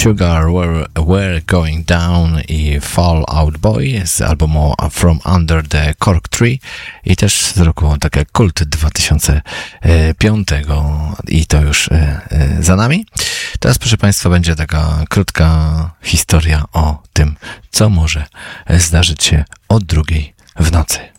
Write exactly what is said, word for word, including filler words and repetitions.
Sugar We're, We're Going Down i Fall Out Boy z albumu From Under the Cork Tree i też z roku tak jak Kult dwa tysiące piątego i to już za nami. Teraz, proszę Państwa, będzie taka krótka historia o tym, co może zdarzyć się o drugiej w nocy.